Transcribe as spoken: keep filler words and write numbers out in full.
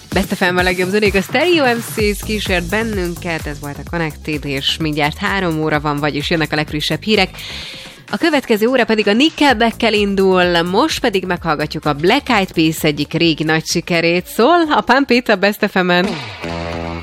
Best ef em a legjobb zenék, a Stereo em cé kísért bennünket, ez volt a Connected, és mindjárt három óra van, vagyis jönnek a legfrissebb hírek. A következő óra pedig a Nickelbackkel indul, most pedig meghallgatjuk a Black Eyed Peas egyik régi nagy sikerét, szól a Pump It a Best ef emen.